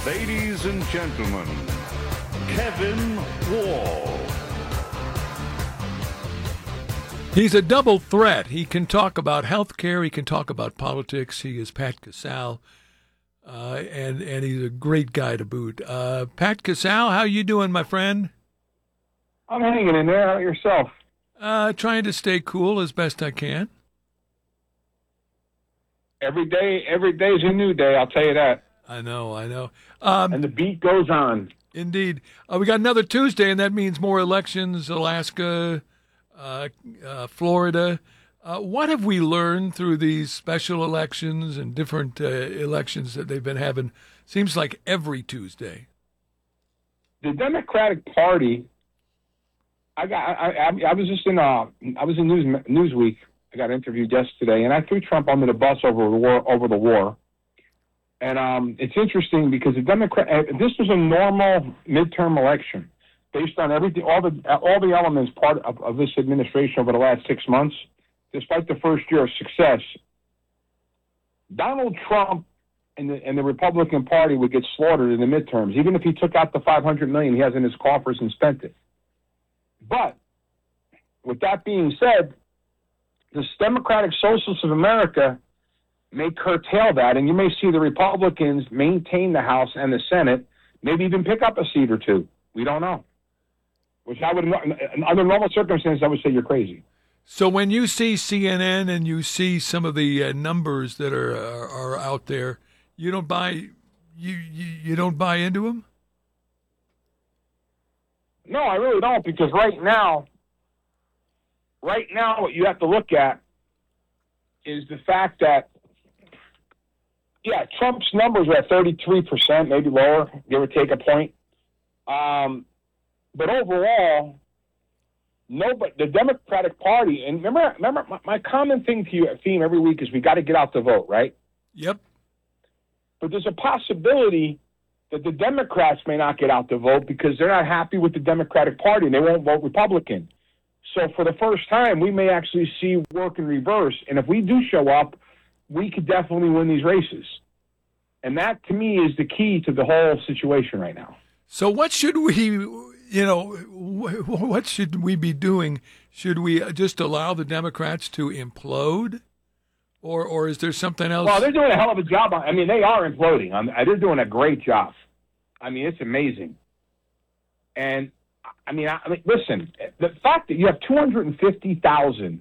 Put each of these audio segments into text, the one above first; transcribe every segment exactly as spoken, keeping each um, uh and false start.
Ladies and gentlemen, Kevin Wall. He's a double threat. He can talk about healthcare. He can talk about politics. He is Pat Casale, uh, and and he's a great guy to boot. Uh, Pat Casale, how you doing, my friend? I'm hanging in there. How about yourself? Uh, trying to stay cool as best I can. Every day, every day's a new day. I'll tell you that. I know, I know. Um, and the beat goes on. Indeed. Uh, we got another Tuesday, and that means more elections. Alaska, uh, uh, Florida. Uh, what have we learned through these special elections and different uh, elections that they've been having? Seems like every Tuesday. The Democratic Party. I got. I, I, I was just in. Uh, I was in News Newsweek. I got interviewed yesterday, and I threw Trump under the bus over the war. Over the war, and um, it's interesting because the Democrat. Uh, this was a normal midterm election, based on everything, all the all the elements part of, of this administration over the last six months. Despite the first year of success, Donald Trump and the and the Republican Party would get slaughtered in the midterms, even if he took out the five hundred million he has in his coffers and spent it. But with that being said, the Democratic Socialists of America may curtail that, and you may see the Republicans maintain the House and the Senate, maybe even pick up a seat or two. We don't know. Which I would, in other normal circumstances, I would say you're crazy. So when you see C N N and you see some of the uh, numbers that are, are are out there, you don't buy you you, you don't buy into them? No, I really don't, because right now, right now, what you have to look at is the fact that, yeah, Trump's numbers are at thirty-three percent, maybe lower, give or take a point. Um, but overall, no, but the Democratic Party, and remember, remember my, my common thing to you, theme every week is we got to get out the vote, right? Yep. But there's a possibility that the Democrats may not get out the vote because they're not happy with the Democratic Party and they won't vote Republican. So for the first time, we may actually see work in reverse. And if we do show up, we could definitely win these races. And that, to me, is the key to the whole situation right now. So what should we, you know, what should we be doing? Should we just allow the Democrats to implode? Or or is there something else? Well, they're doing a hell of a job. I mean, they are imploding. I mean, they're doing a great job. I mean, it's amazing. And, I mean, I, I mean, listen, the fact that you have two hundred fifty thousand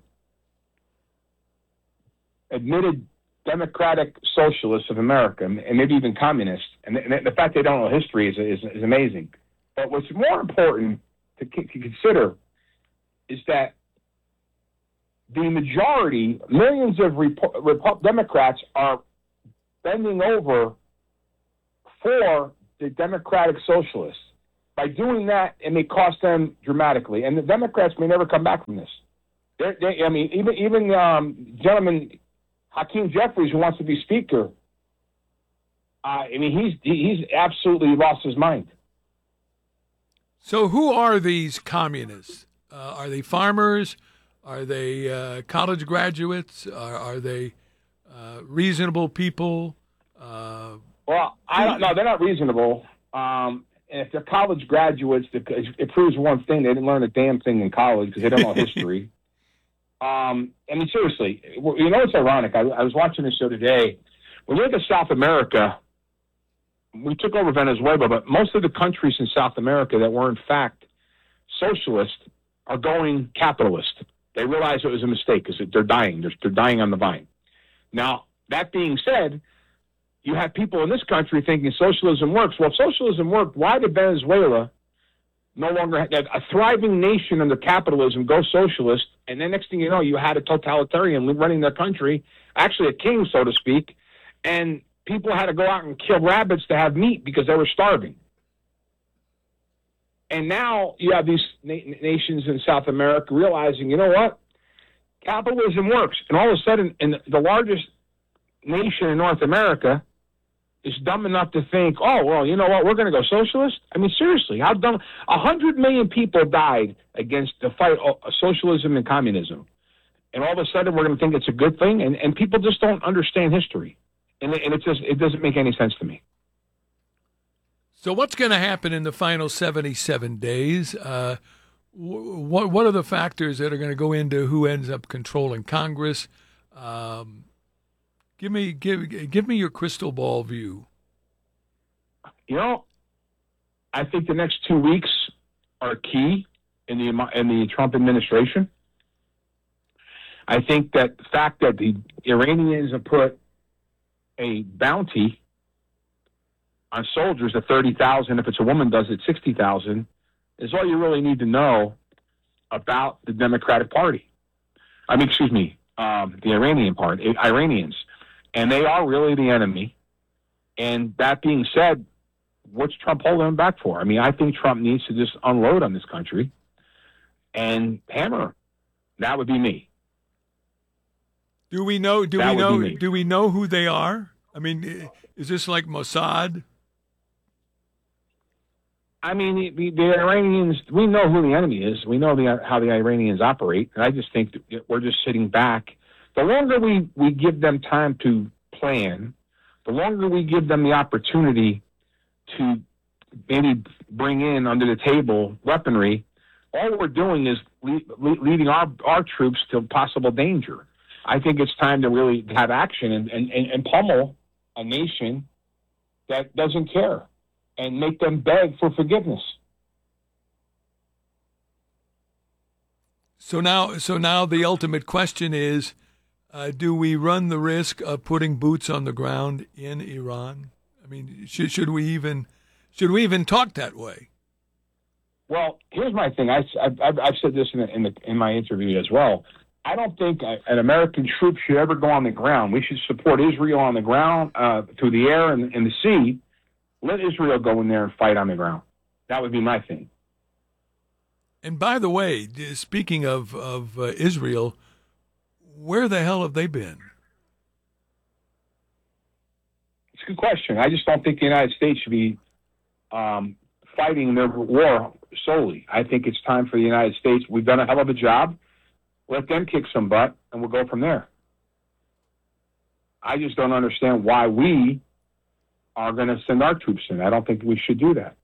admitted Democratic Socialists of America, and maybe even communists, and the, and the fact they don't know history is, is, is amazing. But what's more important to, to consider is that the majority, millions of Repo- Repo- Democrats are bending over for the Democratic Socialists. By doing that, it may cost them dramatically. And the Democrats may never come back from this. They're, they, I mean, even even um, gentleman Hakeem Jeffries, who wants to be Speaker, uh, I mean, he's he's absolutely lost his mind. So who are these communists? Uh, are they farmers? Are they uh, college graduates? Are, are they uh, reasonable people? Uh, well, I don't know. They're not reasonable. Um, and if they're college graduates, it proves one thing. They didn't learn a damn thing in college because they don't know history. Um, I mean, seriously, you know, it's ironic. I, I was watching this show today. When you look at South America, we took over Venezuela, but most of the countries in South America that were, in fact, socialist are going capitalist. They realize it was a mistake because they're dying. They're, they're dying on the vine. Now, that being said, you have people in this country thinking socialism works. Well, if socialism worked, why did Venezuela no longer have a thriving nation under capitalism go socialist? And then next thing you know, you had a totalitarian running their country, actually a king, so to speak, and people had to go out and kill rabbits to have meat because they were starving. And now you have these na- nations in South America realizing, you know what? Capitalism works. And all of a sudden, in the largest nation in North America is dumb enough to think, oh, well, you know what? We're going to go socialist? I mean, seriously, how dumb? A hundred million people died against the fight of socialism and communism. And all of a sudden, we're going to think it's a good thing? And, and people just don't understand history. And, it, and it just it doesn't make any sense to me. So what's going to happen in the final seventy-seven days? Uh, what what are the factors that are going to go into who ends up controlling Congress? Um, give me give give me your crystal ball view. You know, I think the next two weeks are key in the in the Trump administration. I think that the fact that the Iranians have put a bounty on soldiers at thirty thousand, if it's a woman does it sixty thousand, is all you really need to know about the Democratic Party. I mean, excuse me, um, the Iranian Party, Iranians. And they are really the enemy. And that being said, what's Trump holding them back for? I mean, I think Trump needs to just unload on this country and hammer. That would be me. Do we know? Do That we would know? be me. Do we know who they are? I mean, is this like Mossad? I mean, the, the, the Iranians. We know who the enemy is. We know the, how the Iranians operate, and I just think that we're just sitting back. The longer we, we give them time to plan, the longer we give them the opportunity to maybe bring in under the table weaponry, all we're doing is le- le- leading our, our troops to possible danger. I think it's time to really have action and, and, and pummel a nation that doesn't care and make them beg for forgiveness. So now, so now the ultimate question is, uh, do we run the risk of putting boots on the ground in Iran? I mean, should, should we even should we even talk that way? Well, here's my thing. I, I've, I've said this in, the, in, the, in my interview as well. I don't think an American troop should ever go on the ground. We should support Israel on the ground, uh, through the air and, and the sea. Let Israel go in there and fight on the ground. That would be my thing. And by the way, speaking of, of uh, Israel, where the hell have they been? It's a good question. I just don't think the United States should be um, fighting their war solely. I think it's time for the United States. We've done a hell of a job. Let them kick some butt, and we'll go from there. I just don't understand why we are going to send our troops in. I don't think we should do that.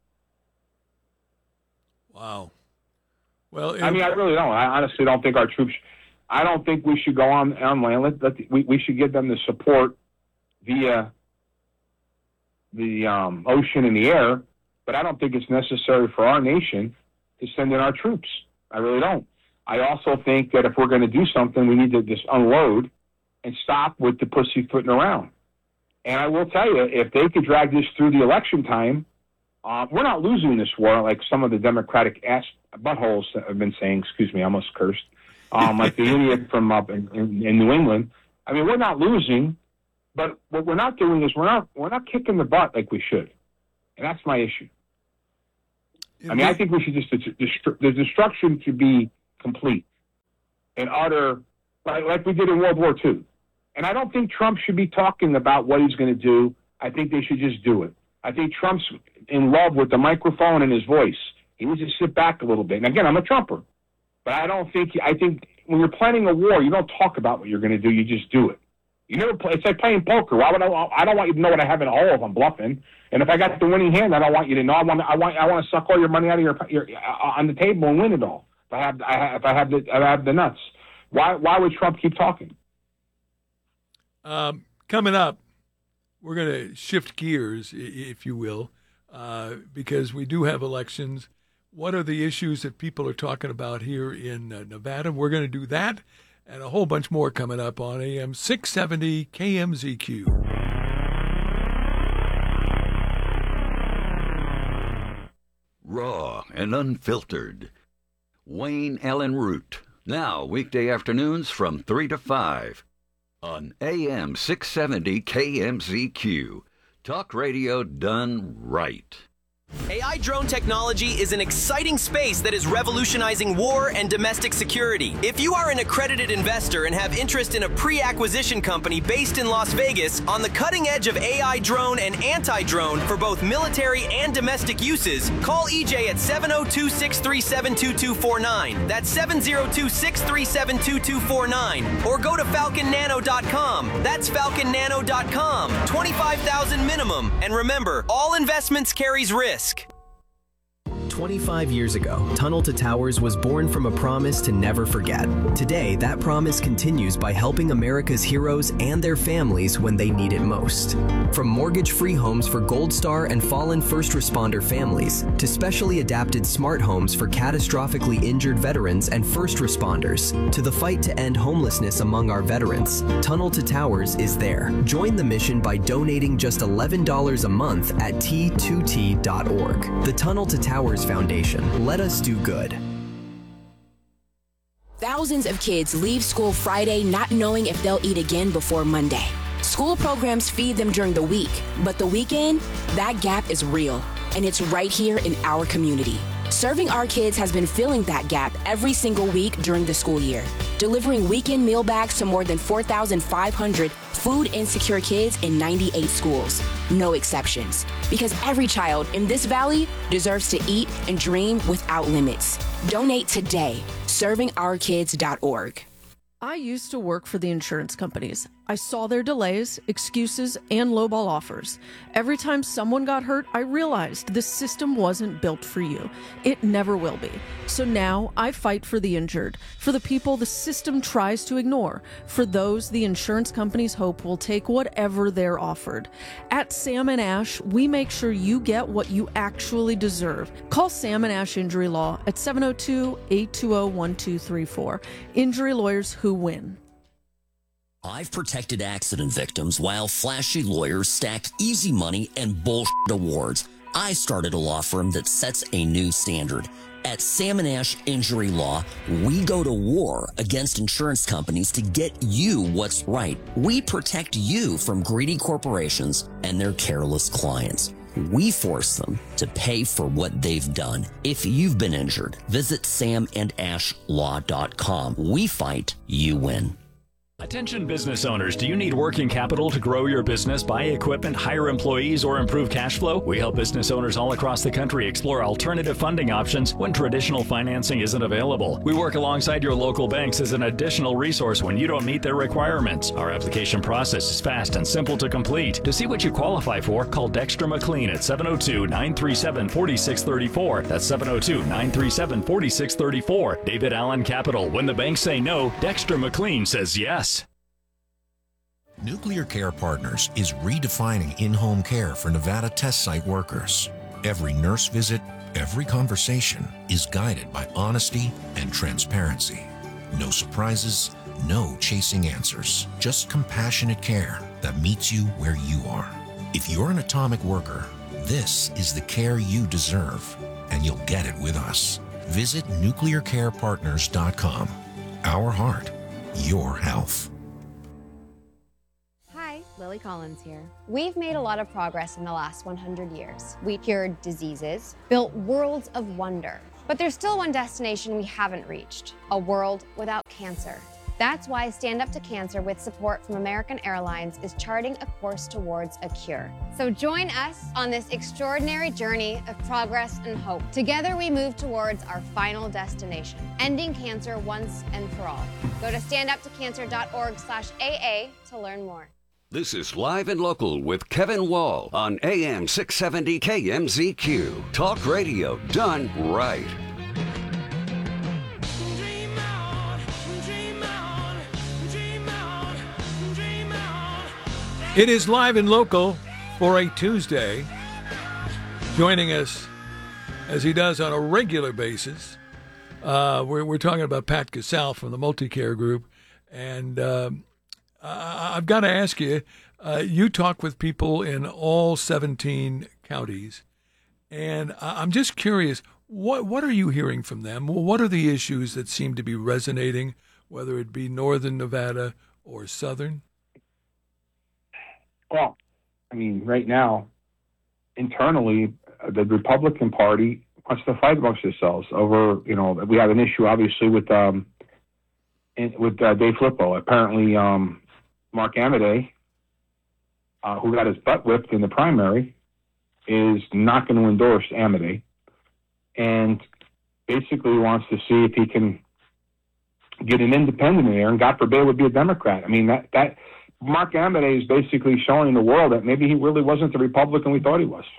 Wow. Well, it, I mean, I really don't. I honestly don't think our troops. I don't think we should go on on land. Let, let the, we we should give them the support via the um, ocean and the air. But I don't think it's necessary for our nation to send in our troops. I really don't. I also think that if we're going to do something, we need to just unload and stop with the pussyfooting around. And I will tell you, if they could drag this through the election time, uh, we're not losing this war like some of the Democratic ass buttholes have been saying. Excuse me, I almost cursed. Um, like the idiot from up in, in, in New England. I mean, we're not losing, but what we're not doing is we're not we're not kicking the butt like we should, and that's my issue. I mean, I think we should just the, the destruction should be complete and utter, like, like we did in World War Two. And I don't think Trump should be talking about what he's going to do. I think they should just do it. I think Trump's in love with the microphone and his voice. He needs to sit back a little bit. And again, I'm a Trumper, but I don't think. I think when you're planning a war, you don't talk about what you're going to do. You just do it. You never play. It's like playing poker. Why would I? I don't want you to know what I have in a hole if I'm bluffing. And if I got the winning hand, I don't want you to know. I want. I want. I want to suck all your money out of your, your uh, on the table and win it all. If I have, I have, if I have the, I have the nuts. Why, why would Trump keep talking? Um, coming up, we're going to shift gears, if you will, uh, because we do have elections. What are the issues that people are talking about here in uh, Nevada? We're going to do that and a whole bunch more coming up on A M six seventy K M Z Q. Raw and unfiltered. Wayne Allen Root, now weekday afternoons from three to five on A M six seventy K M Z Q. Talk radio done right. A I drone technology is an exciting space that is revolutionizing war and domestic security. If you are an accredited investor and have interest in a pre-acquisition company based in Las Vegas on the cutting edge of A I drone and anti-drone for both military and domestic uses, call E J at seven oh two, six three seven, two two four nine. That's seven oh two, six three seven, two two four nine. Or go to falcon nano dot com. That's falcon nano dot com. twenty-five thousand minimum. And remember, all investments carries risk. twenty-five years ago, Tunnel to Towers was born from a promise to never forget. Today, that promise continues by helping America's heroes and their families when they need it most. From mortgage-free homes for Gold Star and fallen first responder families, to specially adapted smart homes for catastrophically injured veterans and first responders, to the fight to end homelessness among our veterans, Tunnel to Towers is there. Join the mission by donating just eleven dollars a month at T two T dot org. The Tunnel to Towers Foundation. Let us do good. Thousands of kids leave school Friday not knowing if they'll eat again before Monday. School programs feed them during the week, but the weekend, that gap is real, and it's right here in our community. Serving Our Kids has been filling that gap every single week during the school year, delivering weekend meal bags to more than four thousand five hundred food insecure kids in ninety-eight schools. No exceptions, because every child in this valley deserves to eat and dream without limits. Donate today. serving our kids dot org. I used to work for the insurance companies. I saw their delays, excuses, and lowball offers. Every time someone got hurt, I realized this system wasn't built for you. It never will be. So now I fight for the injured, for the people the system tries to ignore, for those the insurance companies hope will take whatever they're offered. At Sam and Ash, we make sure you get what you actually deserve. Call Sam and Ash Injury Law at seven oh two, eight two oh, one two three four. Injury lawyers who win. I've protected accident victims while flashy lawyers stack easy money and bullshit awards. I started a law firm that sets a new standard. At Sam and Ash Injury Law, we go to war against insurance companies to get you what's right. We protect you from greedy corporations and their careless clients. We force them to pay for what they've done. If you've been injured, visit sam and ash law dot com. We fight, you win. Attention business owners, do you need working capital to grow your business, buy equipment, hire employees, or improve cash flow? We help business owners all across the country explore alternative funding options when traditional financing isn't available. We work alongside your local banks as an additional resource when you don't meet their requirements. Our application process is fast and simple to complete. To see what you qualify for, call Dexter McLean at seven oh two, nine three seven, four six three four. That's seven oh two, nine three seven, four six three four. David Allen Capital. When the banks say no, Dexter McLean says yes. Nuclear Care Partners is redefining in-home care for Nevada test site workers. Every nurse visit, every conversation is guided by honesty and transparency. No surprises, no chasing answers, just compassionate care that meets you where you are. If you're an atomic worker, this is the care you deserve, and you'll get it with us. Visit nuclear care partners dot com. Our heart, your health. Lily Collins here. We've made a lot of progress in the last one hundred years. We cured diseases, built worlds of wonder. But there's still one destination we haven't reached, a world without cancer. That's why Stand Up to Cancer, with support from American Airlines, is charting a course towards a cure. So join us on this extraordinary journey of progress and hope. Together we move towards our final destination, ending cancer once and for all. Go to stand up to cancer dot org slash A A to learn more. This is Live and Local with Kevin Wall on A M six seventy K M Z Q. Talk radio done right. It is Live and Local for a Tuesday. Joining us, as he does on a regular basis, uh, we're, we're talking about Pat Casal from the Multicare Group. And uh, I've got to ask you, uh, you talk with people in all seventeen counties. And I'm just curious, what what are you hearing from them? What are the issues that seem to be resonating, whether it be Northern Nevada or Southern? Well, I mean, right now, internally, the Republican Party wants to fight amongst themselves over, you know, we have an issue obviously with um, in, with uh, Dave Filippo. Apparently, um, Mark Amodei, uh, who got his butt whipped in the primary, is not going to endorse Amodei, and basically wants to see if he can get an independent in there, and God forbid would be a Democrat. I mean, that that Mark Amodei is basically showing the world that maybe he really wasn't the Republican we thought he was.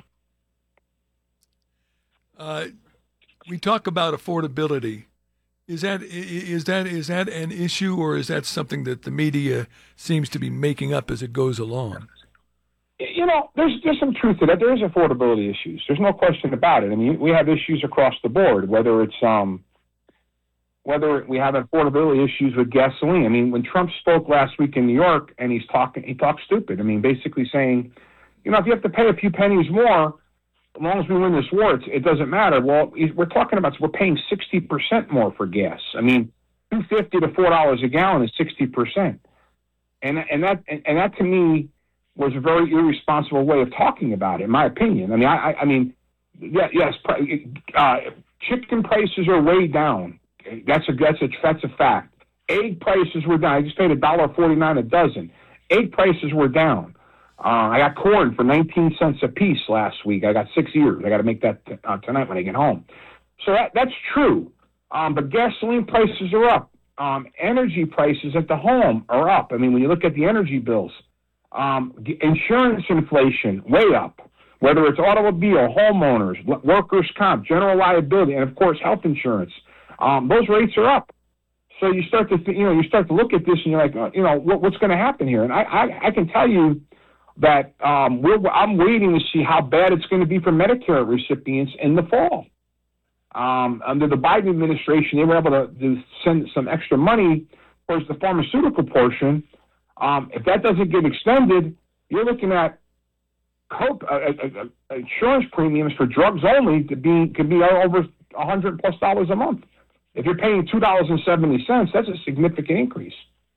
Uh, we talk about affordability. Is that is that is that an issue, or is that something that the media seems to be making up as it goes along? You know, there's there's some truth to that. There is affordability issues. There's no question about it. I mean, we have issues across the board, whether it's um, whether we have affordability issues with gasoline. I mean, when Trump spoke last week in New York, and he's talking, he talks stupid. I mean, basically saying, you know, if you have to pay a few pennies more, as long as we win this war, it's, it doesn't matter. Well, we're talking about we're paying sixty percent more for gas. I mean, two fifty to four dollars a gallon is sixty percent, and and that and, and that to me was a very irresponsible way of talking about it, in my opinion. I mean, I I, I mean, yeah, yes, uh, chicken prices are way down. That's a that's a that's a fact. Egg prices were down. I just paid a dollar forty nine a dozen. Egg prices were down. Uh, I got corn for nineteen cents a piece last week. I got six ears. I got to make that t- uh, tonight when I get home. So that, that's true. Um, but gasoline prices are up. Um, energy prices at the home are up. I mean, when you look at the energy bills, um, the insurance inflation way up. Whether it's automobile, homeowners, workers' comp, general liability, and of course health insurance, um, those rates are up. So you start to th- you know you start to look at this and you're like, uh, you know, what, what's going to happen here? And I, I I can tell you that um, we're, I'm waiting to see how bad it's going to be for Medicare recipients in the fall. Um, under the Biden administration, they were able to, to send some extra money towards the pharmaceutical portion. Um, if that doesn't get extended, you're looking at co- uh, uh, uh, insurance premiums for drugs only to be could be over one hundred plus dollars a month. If you're paying two dollars and seventy cents, that's a significant increase.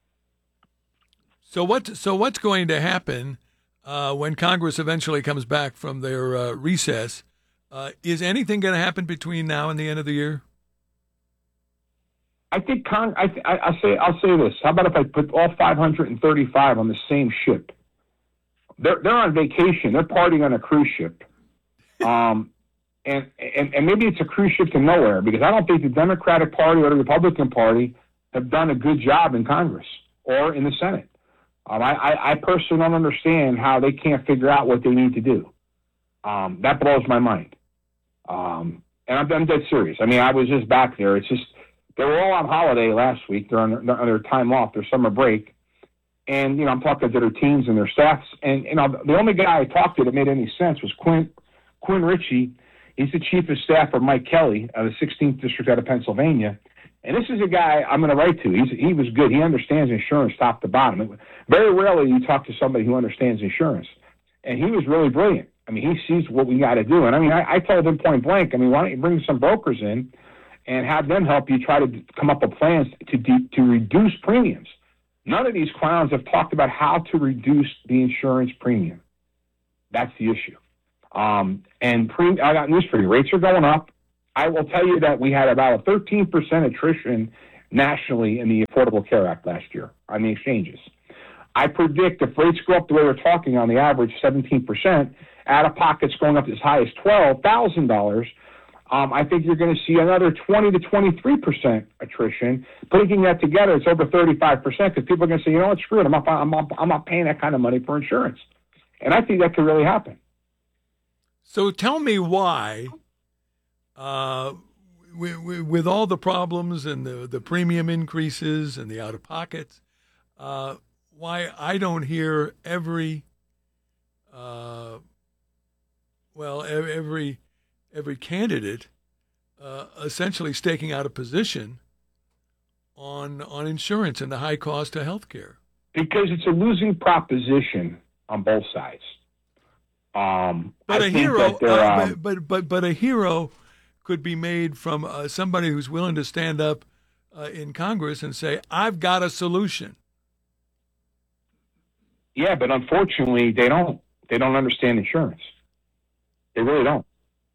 So what? So what's going to happen Uh, when Congress eventually comes back from their uh, recess? Uh, is anything going to happen between now and the end of the year? I think Con- I, th- I, I'll say I'll say this. How about if I put all five hundred thirty-five on the same ship? They're they're on vacation. They're partying on a cruise ship, um, and, and and maybe it's a cruise ship to nowhere, because I don't think the Democratic Party or the Republican Party have done a good job in Congress or in the Senate. Um, I, I personally don't understand how they can't figure out what they need to do. Um, that blows my mind. Um, and I'm, I'm dead serious. I mean, I was just back there. It's just, they were all on holiday last week. They're on their, on their time off, their summer break. And, you know, I'm talking to their teams and their staffs. And, you know, the only guy I talked to that made any sense was Quinn, Quinn Ritchie. He's the chief of staff for Mike Kelly of the sixteenth District out of Pennsylvania. And this is a guy I'm going to write to. He's, he was good. He understands insurance top to bottom. Very rarely you talk to somebody who understands insurance. And he was really brilliant. I mean, he sees what we got to do. And, I mean, I, I told him point blank, I mean, why don't you bring some brokers in and have them help you try to come up with plans to de- to reduce premiums. None of these clowns have talked about how to reduce the insurance premium. That's the issue. Um, and pre- I got news for you. Rates are going up. I will tell you that we had about a thirteen percent attrition nationally in the Affordable Care Act last year on the exchanges. I predict if rates go up the way we're talking on the average, seventeen percent, out-of-pockets going up as high as twelve thousand dollars, um, I think you're going to see another twenty to twenty-three percent attrition. Putting that together, it's over thirty-five percent, because people are going to say, you know what, screw it, I'm not, I'm, not, I'm not paying that kind of money for insurance. And I think that could really happen. So tell me why, uh, with, with all the problems and the, the premium increases and the out-of-pockets, uh, why I don't hear every, uh, well, every every candidate uh, essentially staking out a position on on insurance and the high cost of health care. Because it's a losing proposition on both sides. Um, but I a think hero, that they're, uh, um, but, but but but a hero could be made from uh, somebody who's willing to stand up uh, in Congress and say, "I've got a solution." Yeah, but unfortunately, they don't. They don't understand insurance. They really don't.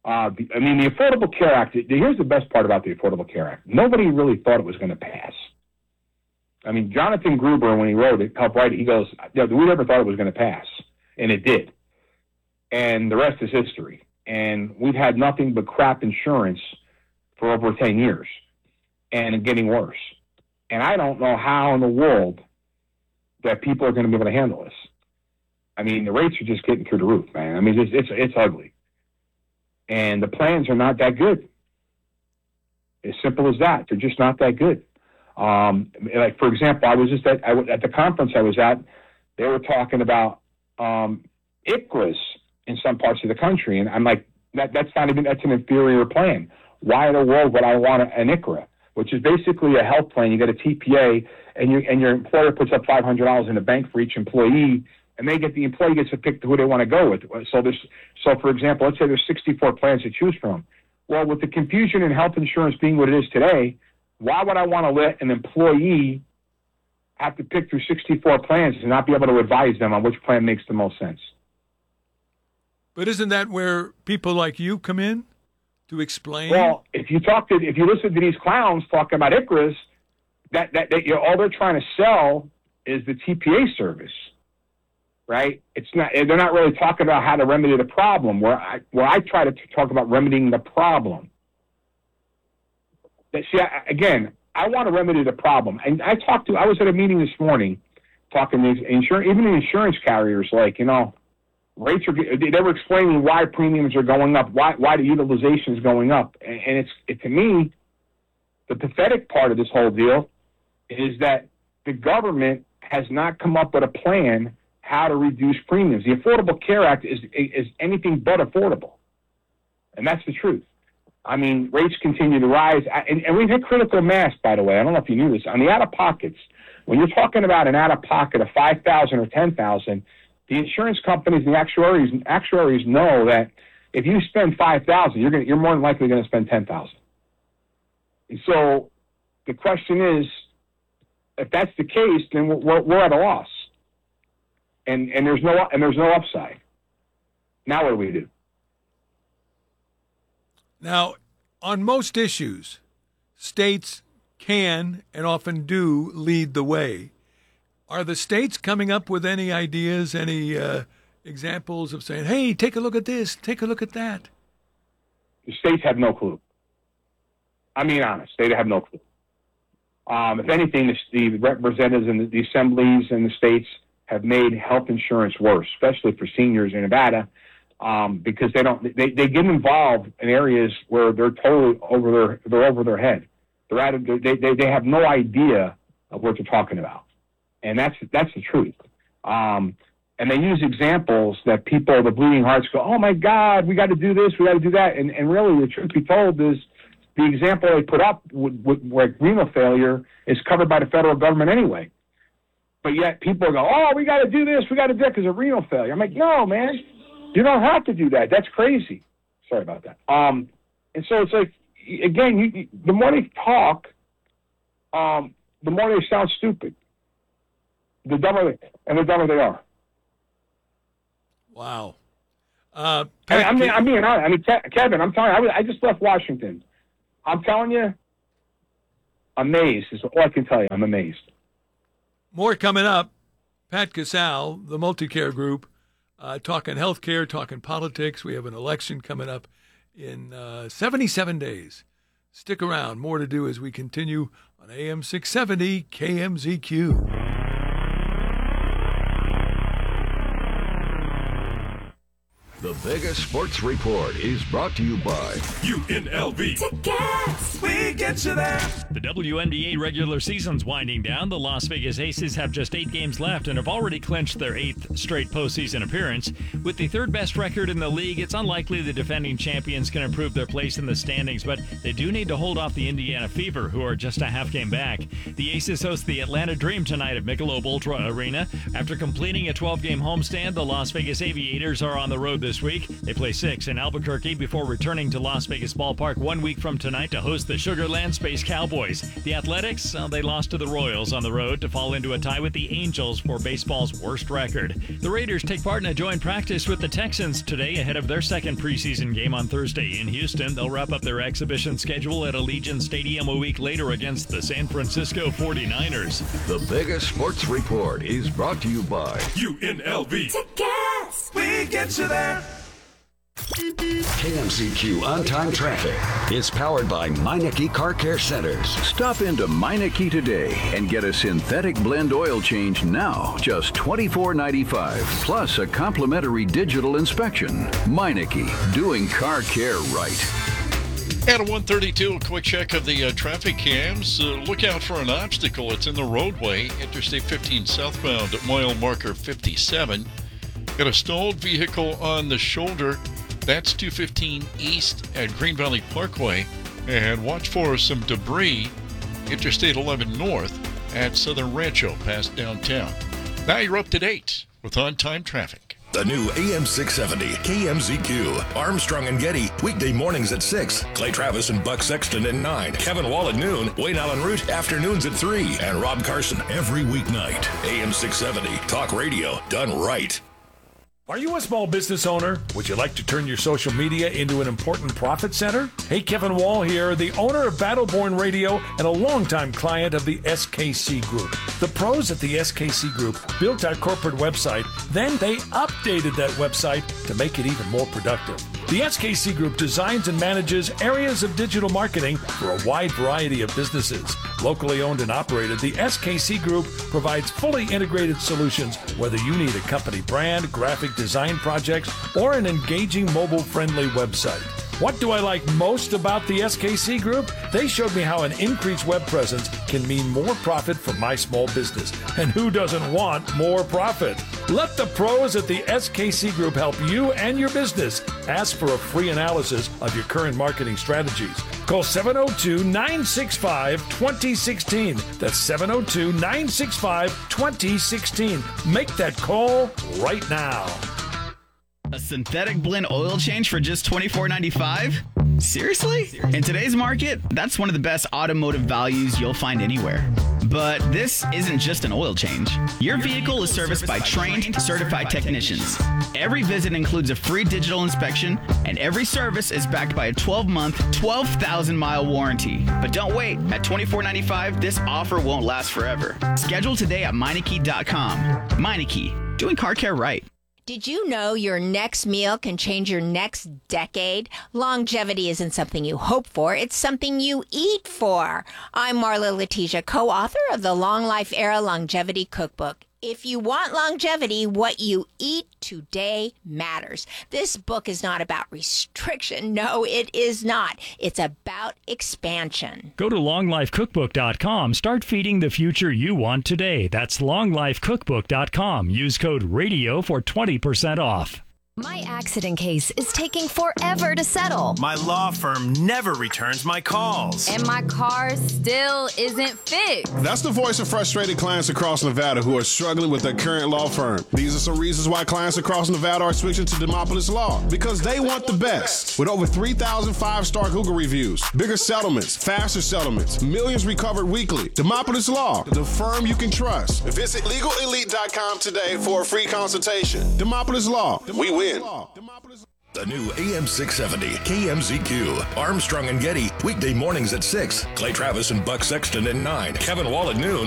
Uh, the, I mean, the Affordable Care Act, here's the best part about the Affordable Care Act. Nobody really thought it was going to pass. I mean, Jonathan Gruber, when he wrote it, helped write it, he goes, yeah, we never thought it was going to pass. And it did. And the rest is history. And we've had nothing but crap insurance for over ten years. And it's getting worse. And I don't know how in the world that people are going to be able to handle this. I mean, the rates are just getting through the roof, man. I mean, it's it's, it's ugly. And the plans are not that good. As simple as that. They're just not that good. Um, like, for example, I was just at, I, at the conference I was at, they were talking about um, I C R As in some parts of the country. And I'm like, that, that's not even, that's an inferior plan. Why in the world would I want an I C R A, which is basically a health plan? You get a T P A, and, you, and your employer puts up five hundred dollars in the bank for each employee, and they get the employee gets to pick who they want to go with. So there's, so for example, let's say there's sixty-four plans to choose from. Well, with the confusion in health insurance being what it is today, why would I want to let an employee have to pick through sixty-four plans and not be able to advise them on which plan makes the most sense? But isn't that where people like you come in to explain? Well, if you talk to, if you listen to these clowns talking about I C R As, that that, that you know, all they're trying to sell is the T P A service. Right? It's not. They're not really talking about how to remedy the problem. Where I where I try to talk about remedying the problem. That, see, I, again, I want to remedy the problem. And I talked to. I was at a meeting this morning, talking to these insurance, even the insurance carriers. Like, you know, rates are. They were explaining why premiums are going up, why why the utilization is going up, and, and it's it, to me, the pathetic part of this whole deal is that the government has not come up with a plan how to reduce premiums. The Affordable Care Act is is anything but affordable, and that's the truth. I mean, rates continue to rise, and, and we've hit critical mass, by the way. I don't know if you knew this. On the out-of-pockets, when you're talking about an out-of-pocket of five thousand dollars or ten thousand dollars, the insurance companies and the actuaries actuaries know that if you spend five thousand dollars, you're going you're more than likely going to spend ten thousand dollars. So the question is, if that's the case, then we're, we're at a loss. And and there's no and there's no upside. Now what do we do? Now, on most issues, states can and often do lead the way. Are the states coming up with any ideas, any uh, examples of saying, "Hey, take a look at this, take a look at that"? The states have no clue. I mean, honest, they have no clue. Um, if anything, the, the representatives in the, the assemblies in the states have made health insurance worse, especially for seniors in Nevada, um, because they don't they, they get involved in areas where they're totally over their they're over their head. They're out of, they they they have no idea of what they're talking about, and that's that's the truth. Um, and they use examples that people, the bleeding hearts, go, "Oh my God, we got to do this, we got to do that," and and really, the truth be told is the example they put up with, with, with renal failure is covered by the federal government anyway. But yet people go, "Oh, we got to do this, we got to do that because of renal failure." I'm like, no, man, you don't have to do that. That's crazy. Sorry about that. Um, and so it's like, again, you, you, the more they talk, um, the more they sound stupid. The dumber they, and the dumber they are. Wow. Uh, I, I mean, I mean, I mean, Kevin, I'm telling you, I, was, I just left Washington. I'm telling you, amazed is all I can tell you. I'm amazed. More coming up. Pat Casale, the Multicare Group, uh, talking healthcare, talking politics. We have an election coming up in uh, seventy-seven days. Stick around. More to do as we continue on A M six seventy K M Z Q. The Vegas Sports Report is brought to you by U N L V. Tickets! We get you there. The W N B A regular season's winding down. The Las Vegas Aces have just eight games left and have already clinched their eighth straight postseason appearance. With the third best record in the league, it's unlikely the defending champions can improve their place in the standings, but they do need to hold off the Indiana Fever, who are just a half game back. The Aces host the Atlanta Dream tonight at Michelob Ultra Arena. After completing a twelve game homestand, the Las Vegas Aviators are on the road this week. They play six in Albuquerque before returning to Las Vegas Ballpark one week from tonight to host the Sugarland Space Cowboys. The Athletics, uh, they lost to the Royals on the road to fall into a tie with the Angels for baseball's worst record. The Raiders take part in a joint practice with the Texans today ahead of their second preseason game on Thursday in Houston. They'll wrap up their exhibition schedule at Allegiant Stadium a week later against the San Francisco forty-niners. The biggest sports report is brought to you by U N L V. To gas. We get you there. K M Z Q On Time Traffic is powered by Meineke Car Care Centers. Stop into Meineke today and get a synthetic blend oil change now, just twenty-four ninety-five, plus a complimentary digital inspection. Meineke, doing car care right. At a one thirty-two, a quick check of the uh, traffic cams. Uh, look out for an obstacle. It's in the roadway. Interstate fifteen southbound at mile marker fifty-seven. Got a stalled vehicle on the shoulder. That's two fifteen east at Green Valley Parkway. And watch for some debris. Interstate eleven north at Southern Rancho past downtown. Now you're up to date with on-time traffic. The new A M six seventy K M Z Q. Armstrong and Getty, weekday mornings at six. Clay Travis and Buck Sexton at nine. Kevin Wall at noon. Wayne Allen Root, afternoons at three. And Rob Carson every weeknight. A M six seventy, talk radio done right. Are you a small business owner? Would you like to turn your social media into an important profit center? Hey, Kevin Wall here, the owner of Battleborn Radio and a longtime client of the S K C Group. The pros at the S K C Group built our corporate website, then they updated that website to make it even more productive. The S K C Group designs and manages areas of digital marketing for a wide variety of businesses. Locally owned and operated, the S K C Group provides fully integrated solutions whether you need a company brand, graphic design projects, or an engaging mobile-friendly website. What do I like most about the S K C Group? They showed me how an increased web presence can mean more profit for my small business. And who doesn't want more profit? Let the pros at the S K C Group help you and your business. Ask for a free analysis of your current marketing strategies. Call seven oh two, nine six five, two oh one six. That's seven oh two, nine six five, two oh one six. Make that call right now. A synthetic blend oil change for just twenty-four ninety-five? Seriously? In today's market, that's one of the best automotive values you'll find anywhere. But this isn't just an oil change. Your vehicle is serviced by trained, certified technicians. Every visit includes a free digital inspection, and every service is backed by a twelve-month, twelve thousand mile warranty. But don't wait. At twenty-four ninety-five, this offer won't last forever. Schedule today at Meineke dot com. Meineke, doing car care right. Did you know your next meal can change your next decade? Longevity isn't something you hope for, it's something you eat for. I'm Marla Letitia, co-author of the Long Life Era Longevity Cookbook. If you want longevity, what you eat today matters. This book is not about restriction. No, it is not. It's about expansion. Go to long life cookbook dot com. Start feeding the future you want today. That's long life cookbook dot com. Use code RADIO for twenty percent off. My accident case is taking forever to settle. My law firm never returns my calls. And my car still isn't fixed. That's the voice of frustrated clients across Nevada who are struggling with their current law firm. These are some reasons why clients across Nevada are switching to Demopolis Law. Because they want the best. With over three thousand five-star Google reviews, bigger settlements, faster settlements, millions recovered weekly. Demopolis Law, the firm you can trust. Visit legal elite dot com today for a free consultation. Demopolis Law, we win. The new A M six seventy K M Z Q. Armstrong and Getty, weekday mornings at six. Clay Travis and Buck Sexton at nine. Kevin Wall at noon.